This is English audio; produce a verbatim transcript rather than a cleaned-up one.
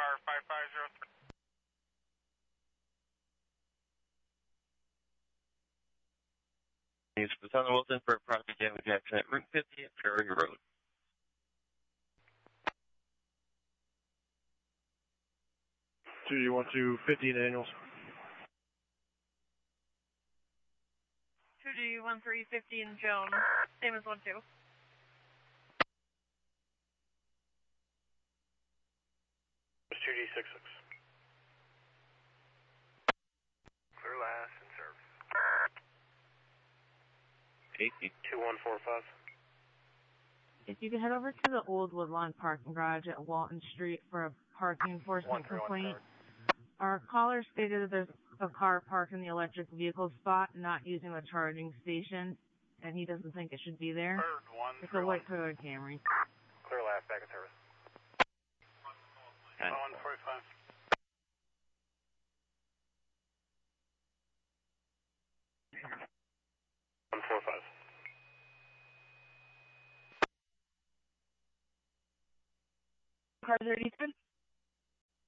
car five five zero three. News for Southern Wilson for a property damage accident, Route fifty at Prairie Road. two D one two fifty Daniels. two D one three fifty in Joan, same as one two. two D six six. Clear last and service. eighty. two one four five. If you could head over to the old Woodlawn parking garage at Walton Street for a parking enforcement complaint. Our caller stated that there's a car parked in the electric vehicle spot, not using the charging station, and he doesn't think it should be there. Third one. It's a white Toyota Camry. Clear last, back in service. one forty-five. one four five. Car thirty-seven?